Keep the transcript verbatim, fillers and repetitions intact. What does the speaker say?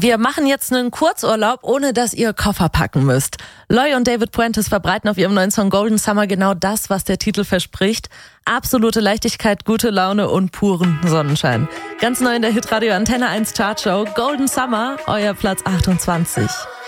Wir machen jetzt einen Kurzurlaub, ohne dass ihr Koffer packen müsst. Loy und David Puentes verbreiten auf ihrem neuen Song Golden Summer genau das, was der Titel verspricht. Absolute Leichtigkeit, gute Laune und puren Sonnenschein. Ganz neu in der Hitradio Antenne eins Chartshow Golden Summer, euer Platz achtundzwanzig.